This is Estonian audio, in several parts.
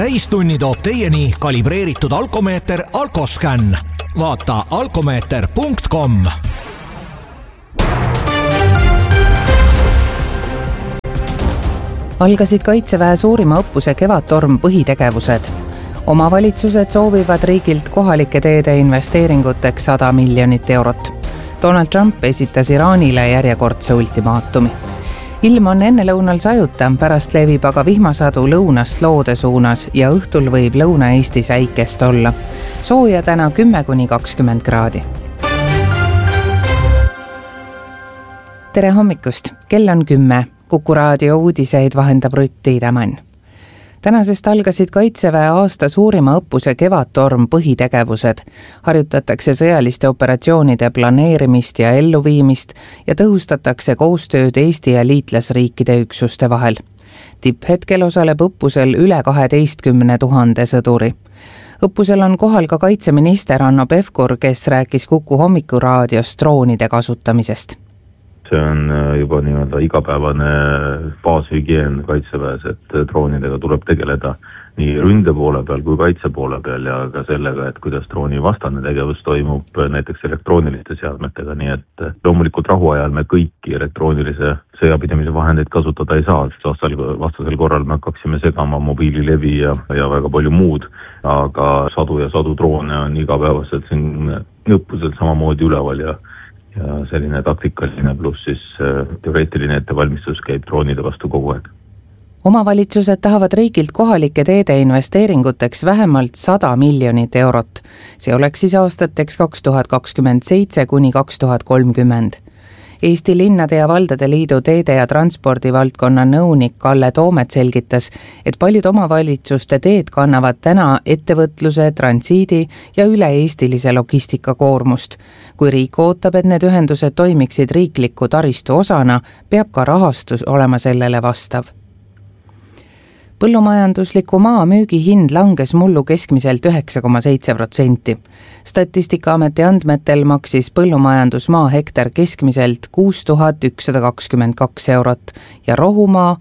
täistunni toob teieni kalibreeritud alkomeeter Alkoscan. Vaata alkomeeter.com. Algasid Kaitseväe suurima õppuse Kevadtorm põhitegevused. Omavalitsused soovivad riigilt kohalike teede investeeringuteks 100 miljonit eurot. Donald Trump esitas Iraanile järjekordse ultimaatumi. Ilm on ennelõunal sajuta, pärast levib aga vihmasadu lõunast loode suunas ja õhtul võib Lõuna-Eestis äikest olla. Sooja täna 10–20 kraadi. Tere hommikust, kell on 10. Kuku raadio uudiseid vahendab Rutt Tiidemann. Tänasest algasid Kaitseväe aasta suurima õppuse Kevadtorm põhitegevused. Harjutatakse sõjaliste operatsioonide planeerimist ja elluviimist ja tõhustatakse koostööd Eesti ja liitlasriikide üksuste vahel. Tipphetkel osaleb õppusel üle 12 000 sõduri. Õppusel on kohal ka kaitseminister Hanno Pevkur, kes rääkis Kuku hommikuraadios droonide kasutamisest. See on juba nii-öelda igapäevane baashügieen Kaitseväes, et droonidega tuleb tegeleda nii ründe poole peal kui kaitse poole peal ja ka sellega, et kuidas drooni vastane tegevus toimub näiteks elektrooniliste seadmetega, nii et loomulikult rahuajal me kõiki elektroonilise sõjapidamise vahendeid kasutada ei saa, sest vastasel korral me hakkaksime segama mobiililevi ja väga palju muud, aga sadu ja sadu droone on igapäevaselt siin õppusel samamoodi üleval ja selline taktikaline pluss siis teoreetiline ettevalmistus käib droonide vastu kogu aeg. Omavalitsused tahavad riigilt kohalike teede investeeringuteks vähemalt 100 miljonit eurot. See oleks siis aastateks 2027–2030. Eesti Linnade ja Valdade Liidu teede- ja transpordivaldkonna nõunik Kalle Toomet selgitas, et paljud omavalitsuste teed kannavad täna ettevõtluse, transiidi ja üle-eestilise logistika koormust. Kui riik ootab, et need ühendused toimiksid riikliku taristu osana, peab ka rahastus olema sellele vastav. Põllumajandusliku maa müügihind langes mullu keskmiselt 9,7%. Statistikaameti andmetel maksis põllumajandusmaa hektar keskmiselt 6122 eurot ja rohumaa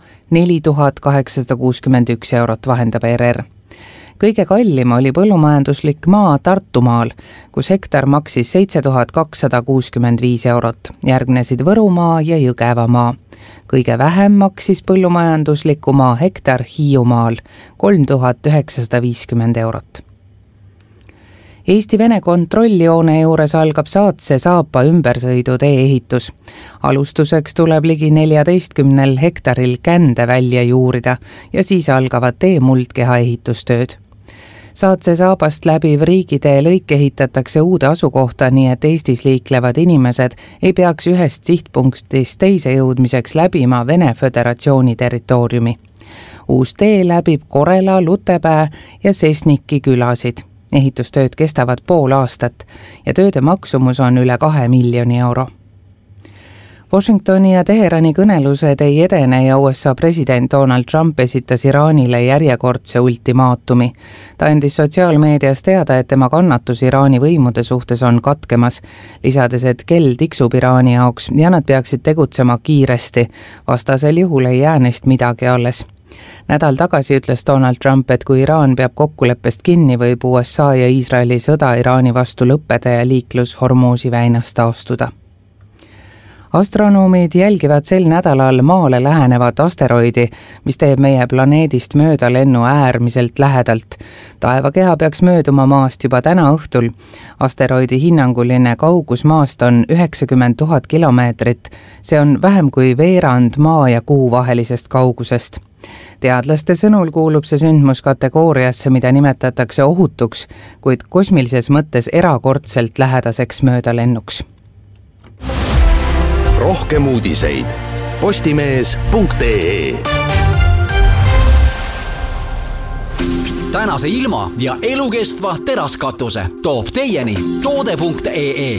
4861 eurot, vahendab RR. Kõige kallim oli põllumajanduslik maa Tartumaal, kus hektar maksis 7265 eurot. Järgnesid Võrumaa ja Jõgevamaa. Kõige vähem maksis põllumajandusliku maa hektar Hiiumaal 3950 eurot. Eesti-Vene kontrolljoone juures algab Saatse Saapa ümbersõidutee ehitus. Alustuseks tuleb ligi 14 hektaril kände välja juurida ja siis algavad tee muldkeha ehitustööd. Saatse Saabast läbiv riigitee lõik ehitatakse uude asukohta, nii et Eestis liiklevad inimesed ei peaks ühest sihtpunktist teise jõudmiseks läbima Vene Föderatsiooni territooriumi. Uus tee läbib Korela, Lutepää ja Sesniki külasid. Ehitustööd kestavad pool aastat ja tööde maksumus on üle 2 miljoni euro. Washingtoni ja Teherani kõnelused ei edene ja USA president Donald Trump esitas Iraanile järjekordse ultimaatumi. Ta andis sotsiaalmeedias teada, et tema kannatus Iraani võimude suhtes on katkemas, lisades, et kell tiksub Iraani jaoks ja nad peaksid tegutsema kiiresti, vastasel juhul ei jää neist midagi alles. Nädal tagasi ütles Donald Trump, et kui Iraan peab kokkuleppest kinni, võib USA ja Iisraeli sõda Iraani vastu lõppeda ja liiklus Hormuzi väinast taastuda. Astronoomid jälgivad sel nädalal maale lähenevat asteroidi, mis teeb meie planeedist mööda lennu äärmiselt lähedalt. Taevakeha peaks mööduma maast juba täna õhtul. Asteroidi hinnanguline kaugus maast on 90 000 kilomeetrit. See on vähem kui veerand maa ja kuu vahelisest kaugusest. Teadlaste sõnul kuulub see sündmus kategooriasse, mida nimetatakse ohutuks, kuid kosmilises mõttes erakordselt lähedaseks möödalennuks. Rohkem uudiseid postimees.ee. Tänase ilma ja elukestva teraskatuse toob teieni toode.ee.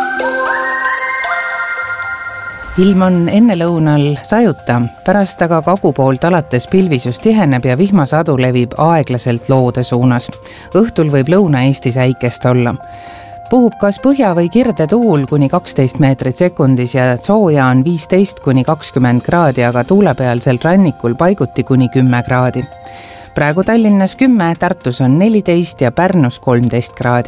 Ilm on ennelõunal sajuta, pärast aga kagupoolt alates pilvisus tiheneb ja vihmasadu levib aeglaselt loode suunas. Õhtul võib Lõuna-Eestis äikest olla. Puhub kas põhja või kirde tuul kuni 12 meetrit sekundis ja sooja on 15–20 kraadi, aga tuulepealsel rannikul paiguti kuni 10 kraadi. praegu Tallinnas 10, Tartus on 14 ja Pärnus 13 kraadi.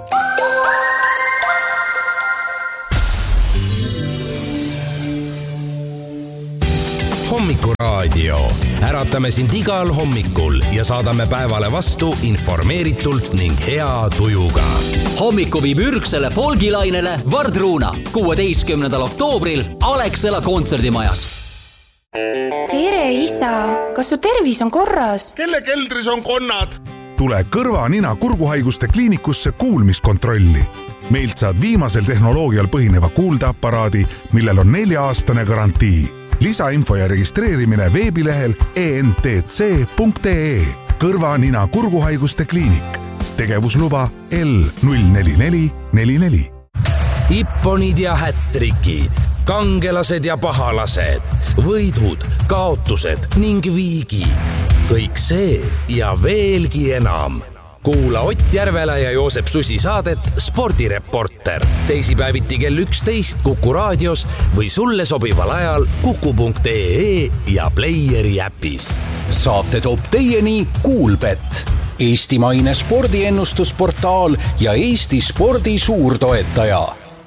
Hommikuraadio. Äratame sind igal hommikul ja saadame päevale vastu informeeritult ning hea tujuga. Hommiku viib ürgsele folgilainele Vardruuna 16. oktoobril Alexela kontserdimajas. Tere isa, kas su tervis on korras? Kelle keldris on konnad? Tule kõrva-nina-kurguhaiguste kliinikusse kuulmiskontrolli. Meilt saad viimasel tehnoloogial põhineva kuuldeaparaadi, millel on 4-aastane garantii. Lisainfo ja registreerimine veebilehel entc.ee. Kõrva-nina-kurguhaiguste kliinik. Tegevusluba L04444. Ipponid ja hättrikid, kangelased ja pahalased, võidud, kaotused ning viigid. Kõik see ja veelgi enam. Kuula Ott Järvela ja Joosep Susi saadet Spordireporter. Teisipäeviti kell 11 Kuku raadios või sulle sobival ajal kuku.ee ja Playeri äpis. Saate toob teieni Kuulbet, eestimaine spordiennustusportaal ja Eesti spordi suurtoetaja.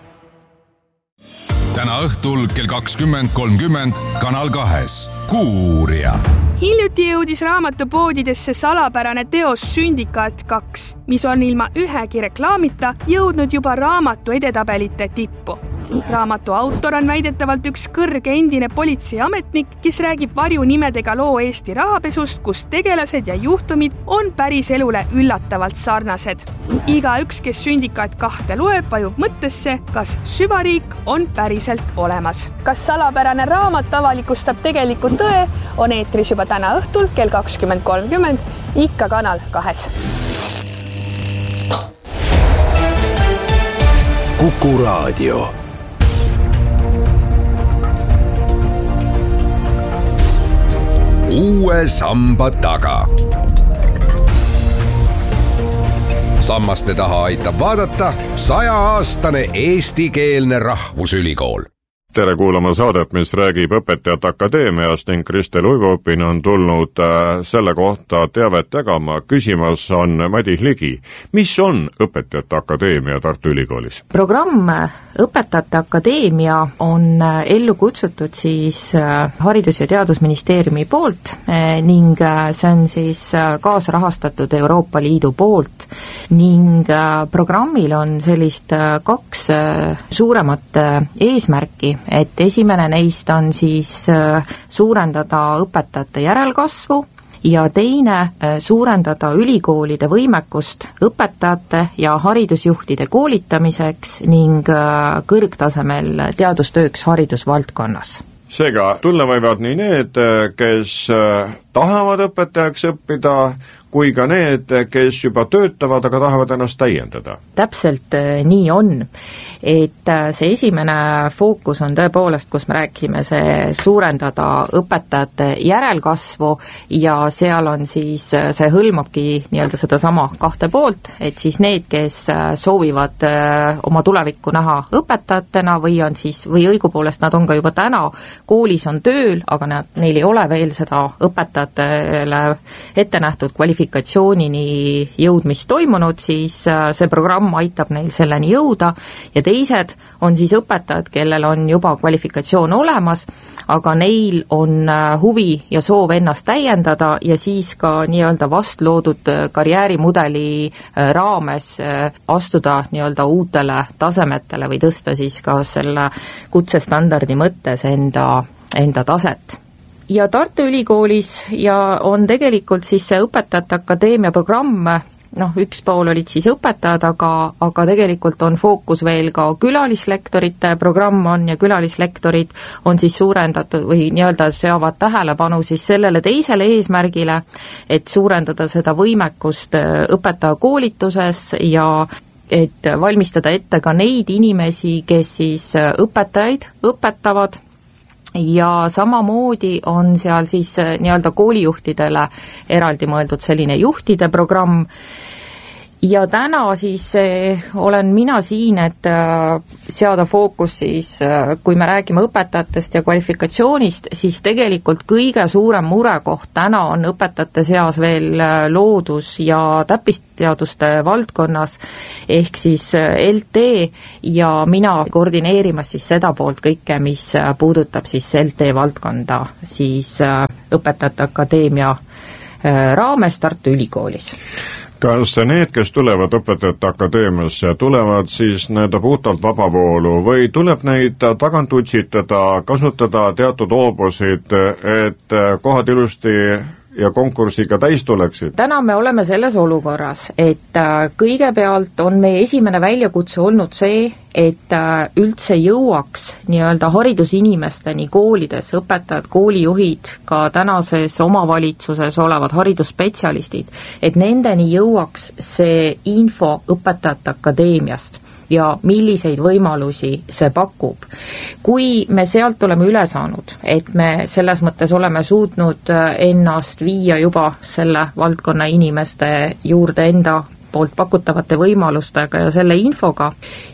Täna õhtul kell 20.30 Kanal 2 Kuuuurija. Hiljuti jõudis raamatupoodidesse salapärane teos Sündikaat 2, mis on ilma ühegi reklaamita jõudnud juba raamatu edetabelite tippu. Raamatu autor on väidetavalt üks kõrge endine politseiametnik, kes räägib varjunimedega loo Eesti rahapesust, kus tegelased ja juhtumid on päris elule üllatavalt sarnased. Igaüks, kes Sündikaat 2 loeb, vajub mõttesse, kas süvariik on päriselt olemas. Kas salapärane raamat avalikustab tegelikult tõe, on eetris juba täna õhtul kell 20.30, ikka Kanal 2. Kuku raadio. Uue samba taga. Sammaste taha aitab vaadata 100-aastane eestikeelne rahvusülikool. Tere kuulama saadet, mis räägib Õpetajate Akadeemiast ning Kristel Uivopin on tulnud selle kohta teavet jagama. Küsimas on Madis Ligi. Mis on Õpetajate Akadeemia Tartu Ülikoolis? Programm Õpetajate Akadeemia on ellu kutsutud siis Haridus- ja Teadusministeeriumi poolt ning see on siis kaasrahastatud Euroopa Liidu poolt ning programmil on sellist 2 suuremat eesmärki, et esimene neist on siis suurendada õpetajate järelkasvu ja teine suurendada ülikoolide võimekust õpetajate ja haridusjuhtide koolitamiseks ning kõrgtasemel teadustööks haridusvaldkonnas. Seega tulla võivad nii need, kes tahavad õpetajaks õppida, kui ka need, kes juba töötavad, aga tahavad ennast täiendada. Täpselt nii on, et see esimene fookus on tõepoolest, kus me rääkisime, see suurendada õpetajate järelkasvu ja seal on siis, see hõlmabki nii-öelda seda sama 2 poolt, et siis need, kes soovivad oma tulevikku näha õpetajatena või on siis, või õigupoolest nad on ka juba täna koolis on tööl, aga neil ei ole veel seda õpetajatele ette nähtud kvalifikatsioonini jõudmist toimunud, siis see programm aitab neil selleni jõuda ja teised on siis õpetajad, kellel on juba kvalifikatsioon olemas, aga neil on huvi ja soov ennast täiendada ja siis ka nii-öelda vastloodud karjäärimudeli raames astuda nii-öelda uutele tasemetele või tõsta siis ka selle kutsestandardi mõttes enda taset. Ja Tartu Ülikoolis ja on tegelikult siis see Õpetajate Akadeemia programm, üks pool olid siis õpetajad, aga tegelikult on fookus veel ka külalislektorite programm on ja külalislektorid on siis suurendatud või nii-öelda seavad tähelepanu siis sellele teisele eesmärgile, et suurendada seda võimekust õpetajakoolituses ja et valmistada ette ka neid inimesi, kes siis õpetajaid õpetavad ja samamoodi on seal siis nii-öelda koolijuhtidele eraldi mõeldud selline juhtide programm ja täna siis olen mina siin, et seada fookus siis, kui me räägime õpetajatest ja kvalifikatsioonist, siis tegelikult kõige suurem murekoht täna on õpetajate seas veel loodus- ja täppisteaduste valdkonnas, ehk siis LT ja mina koordineerimas siis seda poolt kõike, mis puudutab siis LT valdkonda siis Õpetajate Akadeemia raames Tartu Ülikoolis. Kas need, kes tulevad Õpetajate Akadeemiasse, tulevad siis need puhtalt vabavoolu või tuleb neid tagant utsitada, kasutada teatud hoobusid, et kohad ilusti ja konkursiga täis tuleksid? Täna me oleme selles olukorras, et kõigepealt on meie esimene väljakutse olnud see, et üldse jõuaks nii-öelda haridusinimesteni koolides, õpetajad, koolijuhid, ka tänases omavalitsuses olevad haridusspetsialistid, et nendeni jõuaks see info Õpetajate Akadeemiast ja milliseid võimalusi see pakub. Kui me sealt oleme üle saanud, et me selles mõttes oleme suutnud ennast viia juba selle valdkonna inimeste juurde enda poolt pakutavate võimalustega ja selle infoga,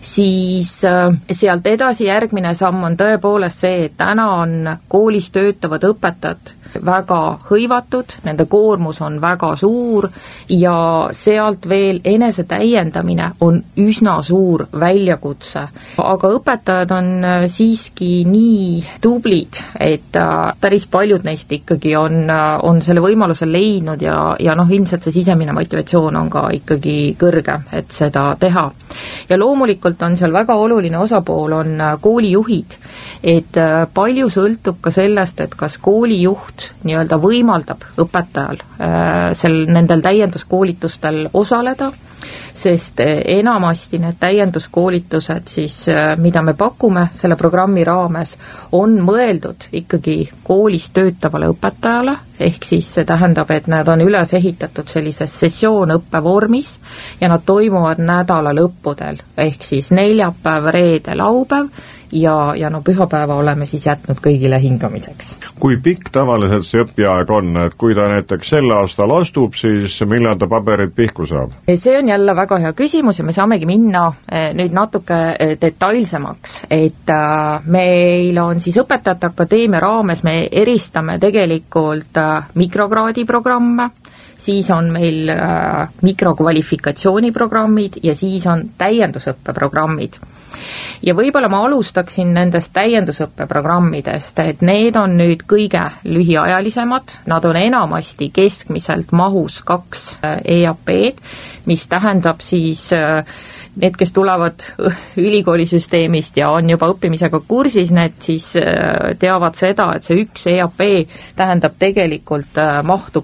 siis sealt edasi järgmine samm on tõepoolest see, et täna on koolis töötavad õpetajad väga hõivatud, nende koormus on väga suur ja sealt veel enesetäiendamine on üsna suur väljakutse. Aga õpetajad on siiski nii tublid, et päris paljud neist ikkagi on selle võimaluse leidnud ja ilmselt see sisemine motivatsioon on ka ikkagi kõrge, et seda teha. Ja loomulikult on seal väga oluline osapool on koolijuhid, et palju sõltub ka sellest, et kas koolijuht nii-öelda võimaldab õpetajal nendel täienduskoolitustel osaleda, sest enamasti need täienduskoolitused siis, mida me pakume selle programmi raames, on mõeldud ikkagi koolis töötavale õpetajale, ehk siis see tähendab, et nad on üles ehitatud sellises sessioonõppe vormis ja nad toimuvad nädala lõppudel, ehk siis neljapäev, reede, laupäev ja pühapäeva oleme siis jätnud kõigile hingamiseks. Kui pikk tavaliselt see õppiaeg on, et kui ta näiteks sel aastal astub, siis millal ta paberid pihku saab? See on jälle väga hea küsimus ja me saamegi minna nüüd natuke detailsemaks, et meil on siis Õpetajate Akadeemia raames, me eristame tegelikult mikrokraadiprogramme, siis on meil mikrokvalifikatsiooniprogrammid ja siis on täiendusõppeprogrammid. Ja võib-olla ma alustaksin nendest täiendusõppeprogrammidest, et need on nüüd kõige lühiajalisemad, nad on enamasti keskmiselt mahus 2 EAP-d, mis tähendab siis need, kes tulevad ülikoolisüsteemist ja on juba õppimisega kursis, need siis teavad seda, et see 1 EAP tähendab tegelikult mahtu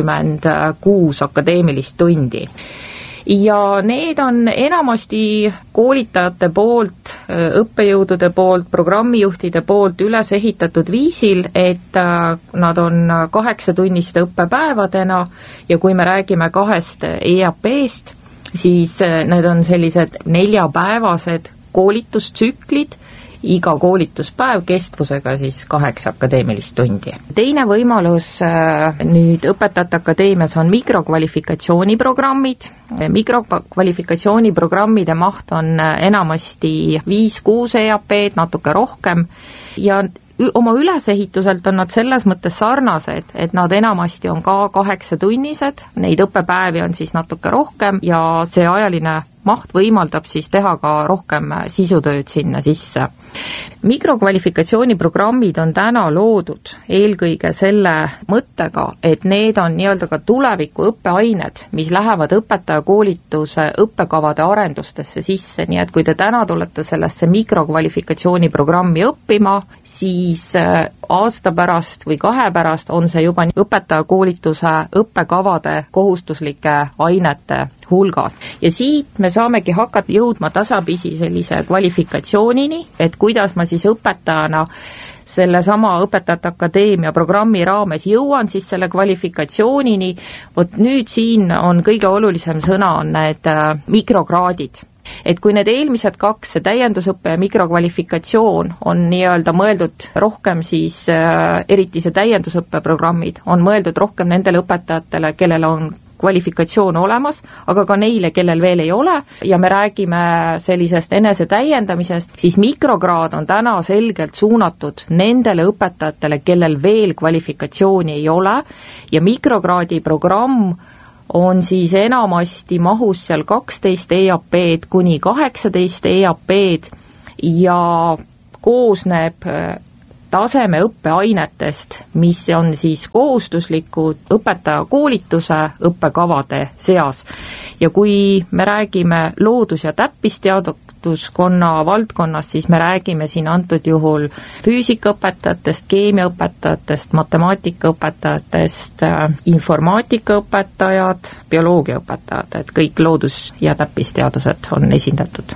26 akadeemilist tundi. Ja need on enamasti koolitajate poolt, õppejõudude poolt, programmijuhtide poolt üles ehitatud viisil, et nad on 8-tunniste õppepäevadena ja kui me räägime 2 EAP-st, siis need on sellised 4-päevased koolitustsüklid, iga koolituspäev kestvusega siis 8 akadeemilist tundi. Teine võimalus nüüd Õpetajate Akadeemias on mikrokvalifikatsiooniprogrammid. Mikrokvalifikatsiooniprogrammide maht on enamasti 5-6 EAP-d, natuke rohkem ja oma ülesehituselt on nad selles mõttes sarnased, et nad enamasti on ka 8-tunnised, neid õppepäevi on siis natuke rohkem ja see ajaline maht võimaldab siis teha ka rohkem sisutööd sinna sisse. Mikrokvalifikatsiooniprogrammid on täna loodud eelkõige selle mõttega, et need on nii-öelda ka tuleviku õppeained, mis lähevad õpetajakoolituse õppekavade arendustesse sisse, nii et kui te täna tulete sellesse mikrokvalifikatsiooniprogrammi õppima, siis aasta pärast või 2 pärast on see juba õpetajakoolituse õppekavade kohustuslike ainete hulgas. Ja siit me saamegi hakata jõudma tasapisi sellise kvalifikatsioonini, et kuidas ma siis õpetajana sellesama Õpetajate Akadeemia programmi raames jõuan siis selle kvalifikatsioonini, vot nüüd siin on kõige olulisem sõna on need mikrokraadid. Et kui need eelmised 2, see täiendusõppe ja mikrokvalifikatsioon on nii-öelda mõeldud rohkem siis, eriti see täiendusõppeprogrammid, on mõeldud rohkem nendele õpetajatele, kellel on kvalifikatsioon olemas, aga ka neile, kellel veel ei ole, ja me räägime sellisest enesetäiendamisest, siis mikrokraad on täna selgelt suunatud nendele õpetajatele, kellel veel kvalifikatsiooni ei ole, ja mikrokraadi programm on siis enamasti mahus seal 12 EAP-d kuni 18 EAP-d ja koosneb tasemeõppeainetest, mis on siis kohustuslikud õpetajakoolituse õppekavade seas. Ja kui me räägime loodus- ja täppisteaduskonna valdkonnas, siis me räägime siin antud juhul füüsikaõpetajatest, keemiaõpetajatest, matemaatikaõpetajatest, informaatikaõpetajad, bioloogiaõpetajad, et kõik loodus- ja täppisteadused on esindatud.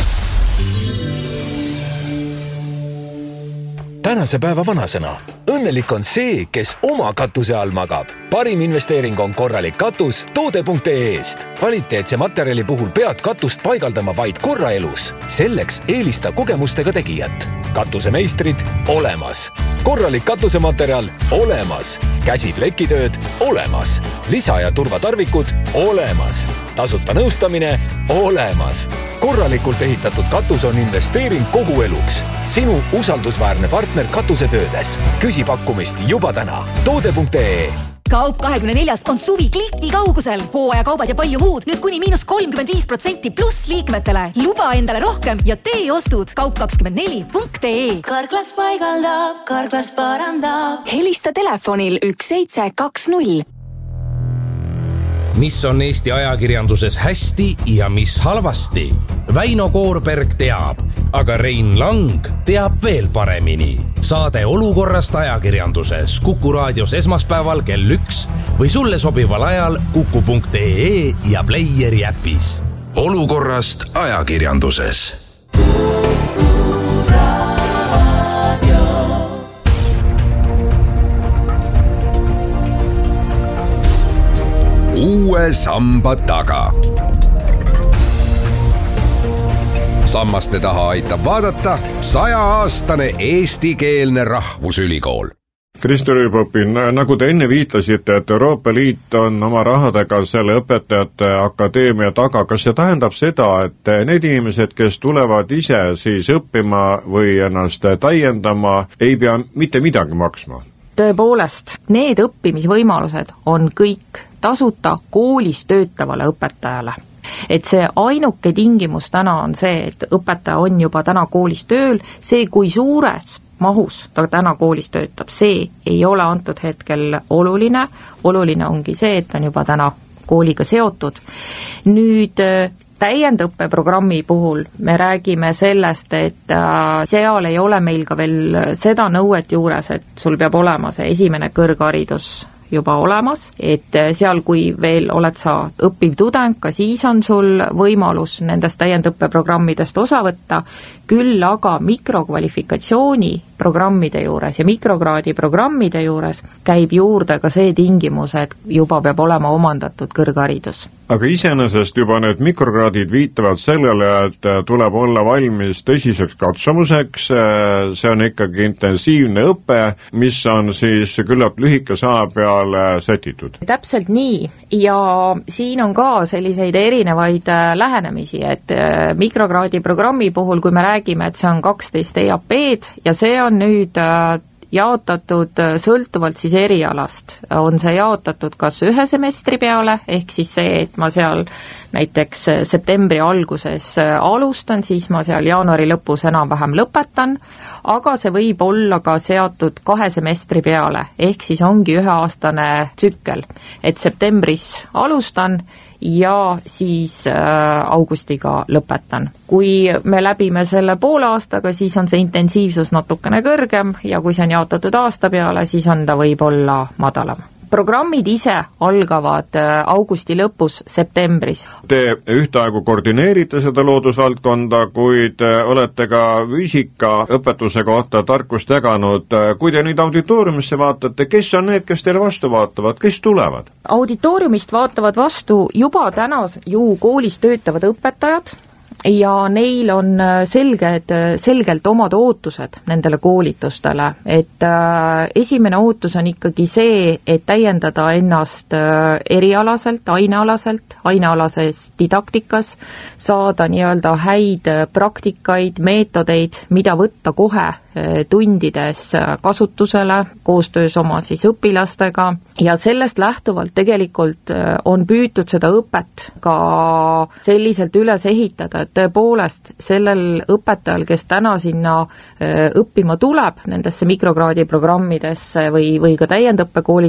Tänase päeva vanasõna. Õnnelik on see, kes oma katuse all magab. Parim investeering on korralik katus toode.ee-st. Kvaliteetse materjali puhul pead katust paigaldama vaid korra elus. Selleks eelista kogemustega tegijat. Katusemeistrid olemas. Korralik katusematerjal olemas. Käsiplekitööd olemas. Lisa- ja turvatarvikud olemas. Tasuta nõustamine olemas. Korralikult ehitatud katus on investeering kogu eluks. Sinu usaldusväärne partner katusetöödes. Küsi pakkumist juba täna. Toode.ee. Kaup 24 on suvi kliki kaugusel. Hooajakaubad ja palju muud. Nüüd kuni -35% pluss liikmetele. Luba endale rohkem ja tee ostud. Kaup24.ee. Karklas paigaldab, Karklas parandab. Helista telefonil 1720. Mis on Eesti ajakirjanduses hästi ja mis halvasti? Väino Koorberg teab, aga Rein Lang teab veel paremini. Saade Olukorrast ajakirjanduses Kuku raadios esmaspäeval kell 1 või sulle sobival ajal kuku.ee ja Playeri äpis. Olukorrast ajakirjanduses. Uue samba taga. Sammaste taha aitab vaadata 100-aastane eestikeelne rahvusülikool. Kristo Rüübopin, nagu te enne viitasite, et Euroopa Liit on oma rahadega selle õpetajate akadeemia taga. Kas see tähendab seda, et need inimesed, kes tulevad ise siis õppima või ennast täiendama, ei pea mitte midagi maksma? Tõepoolest, need õppimisvõimalused on kõik tasuta koolis töötavale õpetajale. Et see ainuke tingimus täna on see, et õpetaja on juba täna koolis tööl, see kui suures mahus ta täna koolis töötab, see ei ole antud hetkel oluline, oluline ongi see, et on juba täna kooliga seotud. Nüüd täiendõppeprogrammi puhul me räägime sellest, et seal ei ole meil ka veel seda nõuet juures, et sul peab olema see esimene kõrgharidus juba olemas, et seal, kui veel oled sa õppiv tudeng, ka siis on sul võimalus nendest täiendõppeprogrammidest osa võtta, küll aga mikrokvalifikatsiooni programmide juures ja mikrokraadi programmide juures käib juurde ka see tingimus, et juba peab olema omandatud kõrgharidus. Aga iseenesest juba need mikrokraadid viitavad sellele, et tuleb olla valmis tõsiseks katsumuseks, see on ikkagi intensiivne õpe, mis on siis küllap lühikese aja peale sätitud. Täpselt nii, ja siin on ka selliseid erinevaid lähenemisi, et mikrokraadi programmi puhul, kui me räägime, et see on 12 EAP-d ja see on nüüd jaotatud sõltuvalt siis erialast, on see jaotatud kas ühe semestri peale, ehk siis see, et ma seal näiteks septembri alguses alustan, siis ma seal jaanuari lõpus enam-vähem lõpetan, aga see võib olla ka seatud 2 semestri peale, ehk siis ongi üheaastane tsükkel, et septembris alustan ja siis augustiga lõpetan. Kui me läbime selle poole aastaga, siis on see intensiivsus natukene kõrgem ja kui see on jaotatud aasta peale, siis on ta võib-olla madalam. Programmid ise algavad augusti lõpus septembris. Te ühtaegu koordineerite seda loodusvaldkonda, kuid olete ka füüsikaõpetuse kohta tarkust jaganud. Kui te nüüd auditooriumisse vaatate, kes on need, kes teile vastu vaatavad, kes tulevad? Auditooriumist vaatavad vastu juba täna ju koolis töötavad õpetajad, ja neil on selgelt omad ootused nendele koolitustele, et esimene ootus on ikkagi see, et täiendada ennast erialaselt, ainealases didaktikas, saada nii-öelda häid praktikaid, meetodeid, mida võtta kohe tundides kasutusele koostöös oma siis õpilastega ja sellest lähtuvalt tegelikult on püütud seda õpet ka selliselt üles ehitada, et tõepoolest sellel õpetajal, kes täna sinna õppima tuleb nendesse mikrokraadi programmidesse või ka täiendõppekoolitusse,